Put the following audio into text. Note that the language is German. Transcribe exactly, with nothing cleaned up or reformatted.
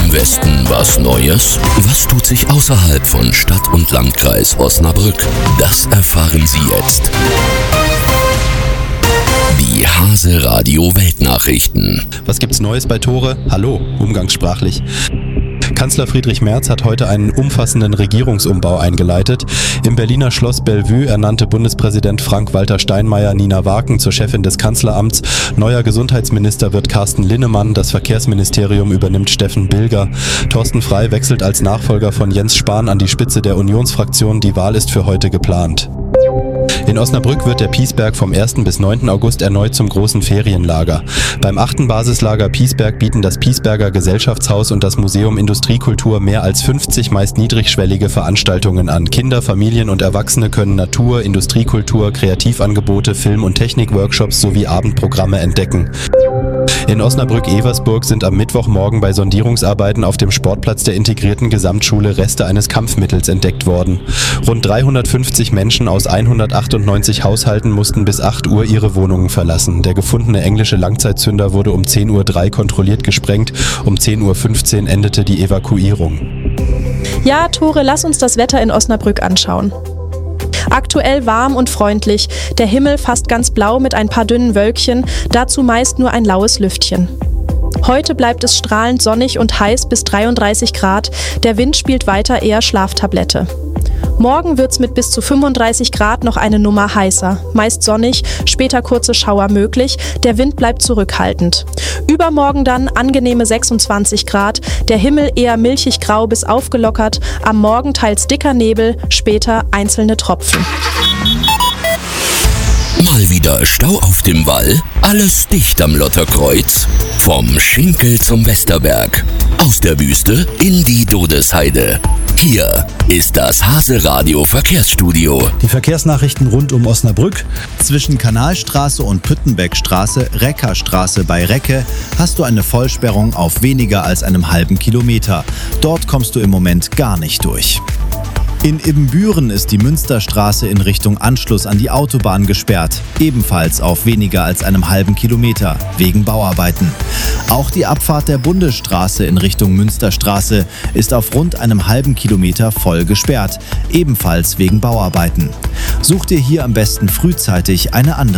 Im Westen was Neues? Was tut sich außerhalb von Stadt und Landkreis Osnabrück? Das erfahren Sie jetzt. Die Hase Radio Weltnachrichten. Was gibt's Neues bei Tore? Hallo, umgangssprachlich. Kanzler Friedrich Merz hat heute einen umfassenden Regierungsumbau eingeleitet. Im Berliner Schloss Bellevue ernannte Bundespräsident Frank-Walter Steinmeier Nina Waken zur Chefin des Kanzleramts. Neuer Gesundheitsminister wird Carsten Linnemann. Das Verkehrsministerium übernimmt Steffen Bilger. Thorsten Frey wechselt als Nachfolger von Jens Spahn an die Spitze der Unionsfraktion. Die Wahl ist für heute geplant. In Osnabrück wird der Piesberg vom ersten bis neunten August erneut zum großen Ferienlager. Beim achten Basislager Piesberg bieten das Piesberger Gesellschaftshaus und das Museum Industriekultur mehr als fünfzig meist niedrigschwellige Veranstaltungen an. Kinder, Familien und Erwachsene können Natur, Industriekultur, Kreativangebote, Film- und Technikworkshops sowie Abendprogramme entdecken. In Osnabrück-Eversburg sind am Mittwochmorgen bei Sondierungsarbeiten auf dem Sportplatz der integrierten Gesamtschule Reste eines Kampfmittels entdeckt worden. Rund dreihundertfünfzig Menschen aus hundertachtundneunzig Haushalten mussten bis acht Uhr ihre Wohnungen verlassen. Der gefundene englische Langzeitzünder wurde um zehn Uhr drei kontrolliert gesprengt. Um zehn Uhr fünfzehn endete die Evakuierung. Ja, Tore, lass uns das Wetter in Osnabrück anschauen. Aktuell warm und freundlich, der Himmel fast ganz blau mit ein paar dünnen Wölkchen, dazu meist nur ein laues Lüftchen. Heute bleibt es strahlend sonnig und heiß bis dreiunddreißig Grad, der Wind spielt weiter eher Schlaftablette. Morgen wird's mit bis zu fünfunddreißig Grad noch eine Nummer heißer. Meist sonnig, später kurze Schauer möglich, der Wind bleibt zurückhaltend. Übermorgen dann angenehme sechsundzwanzig Grad, der Himmel eher milchig grau bis aufgelockert, am Morgen teils dicker Nebel, später einzelne Tropfen. Mal wieder Stau auf dem Wall? Alles dicht am Lotterkreuz? Vom Schinkel zum Westerberg. Aus der Wüste in die Dodesheide. Hier ist das Hase Radio Verkehrsstudio. Die Verkehrsnachrichten rund um Osnabrück. Zwischen Kanalstraße und Püttenbeckstraße, Reckerstraße bei Recke, hast du eine Vollsperrung auf weniger als einem halben Kilometer. Dort kommst du im Moment gar nicht durch. In Ibbenbüren ist die Münsterstraße in Richtung Anschluss an die Autobahn gesperrt, ebenfalls auf weniger als einem halben Kilometer, wegen Bauarbeiten. Auch die Abfahrt der Bundesstraße in Richtung Münsterstraße ist auf rund einem halben Kilometer voll gesperrt, ebenfalls wegen Bauarbeiten. Such dir hier am besten frühzeitig eine andere